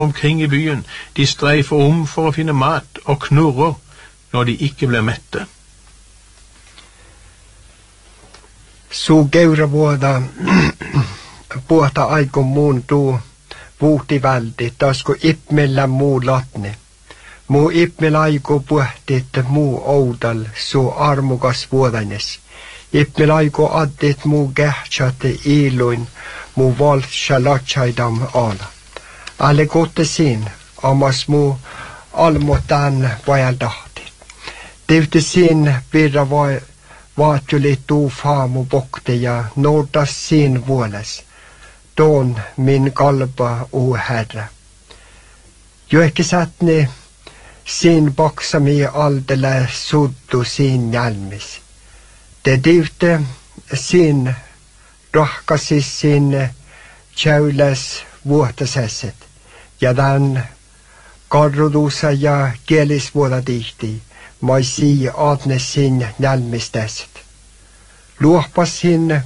omkring i byen. De streifer om for å finne mat og knurrer når de ikke blir mette. Så gaura båda aiko muun tuu puhti vältit, tasko ipmellä muu latne. Muu ipmellä aiko puhtit muu oudal, so armukas vuodanes. Ipmellä aiko addit muu kähtsat iluin, muu valtsa latsaidam ala. Alle kotte siin, amas muu almotan vajaldahtit. Tivti siin virra vaatjuli tuu faamu bokte ja noudas siin vuoles. Tuon min kalpa o herra. Jo ekki sättni siin baksami aldele suddu siin jälmis. Te divte siin rahkasis siin tjaules vuotasesset. Ja tämän karrudusa ja kielisvuoda tihti. Mai sii aadnes siin jälmistesset. Luopas siin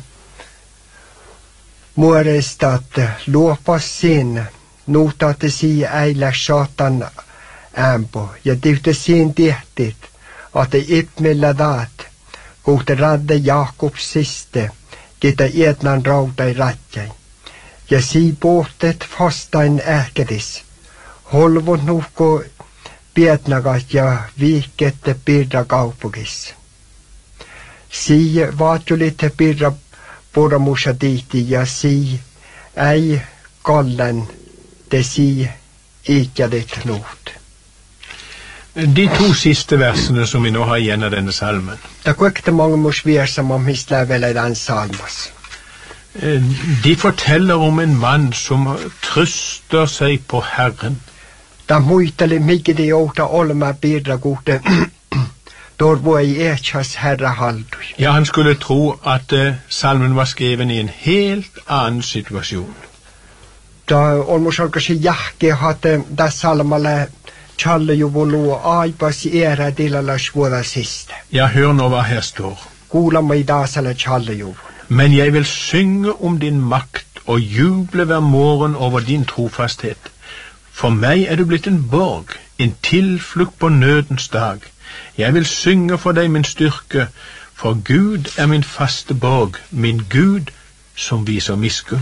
muorestat, luopas siin, nuhtaate sii äilä saatan ämpo, ja tivte siin tihtit, ate ipmillä daat, kuhte radde Jakob siste, kita ietnan rautai rätjäin, ja sii pohtet fastain ähkedis, holvot nuhko pietnagat ja viikkette pirra kaupugis. Sii vaatulit pirra puramusa tihti ja sii ei kallen te sii ikjadit nuht. De to siste versene som vi nå har igjen av denne salmen. Det er ikke mange mors verser man misler vel i den salmas. De forteller om en mann som trøster seg på Herren. Det muiteli mykje de åta olma birra gode, dår var i ekjas herra haldui. Ja, han skulle tro at salmen var skreven i en helt annen situasjon. Da olmos alkasi jahke hatte da salmale challe jo volu aipas era dilala svoda siste. Ja, hør nå hva her står. Kuula mai dasale challe jo. Men jeg vil synge om din makt og juble hver morgen over din trofasthet. For meg er du blitt en borg, en tilflukt på nødens dag. Jeg vil synge for deg min styrke, for Gud er min faste borg, min Gud som viser miskunn.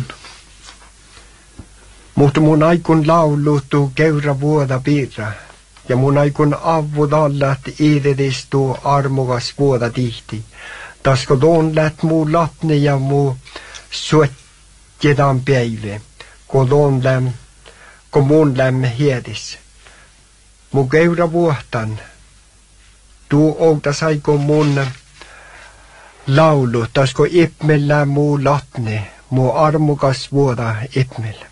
Mutta mun aikun laulutu keura vuoda piirra, ja mun aikun avvudallat iidedistu armugas vuoda tihti. Tasko tuon lät muu latne ja muu suetjedan päivä, kun mun lämme hiedis. Mu keura vuotan, tuu outas aiko mun laulu, tasko ipmellä muu latne, muu armukas vuoda ipmellä.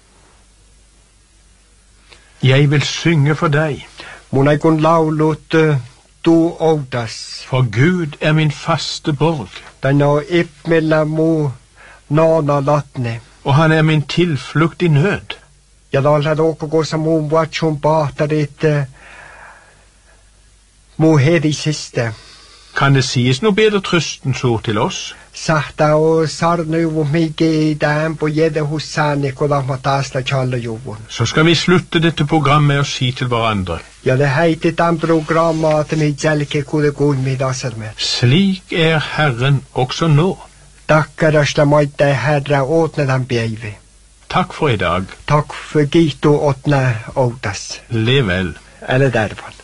Jeg vil synge for deg. Mun aikun laulut tuu outas. For Gud er min faste borg. Tänä ipmellä muu naana latne. Og han er min tilflukt i nød. Ja täällä tuokkokossa muun vatsun pahtarit muu hedisiste. Kan det sies noe bedre trøstens ord til oss? Sahta og sarnuvu mike i den på jedehusani kodama taasla tjallajuvun. Så skal vi slutte dette programmet og si til hverandre. Ja det heiti den programmet at mi jälke kude kuimi daserme. Slik er Herren også nå. Takkarasla maitte herra åtne den bjeivi. Takk for i dag. Takk for gitu åtne åtas. Lev vel. Eller dervan.